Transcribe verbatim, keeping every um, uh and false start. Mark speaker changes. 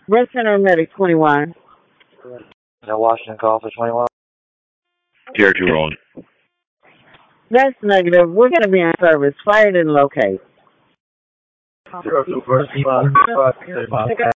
Speaker 1: Red Center Medic twenty-one.
Speaker 2: No Washington call for twenty-one.
Speaker 3: Tier two rolling.
Speaker 1: That's negative. We're going to be on service. Fire didn't locate.
Speaker 2: Zero two four,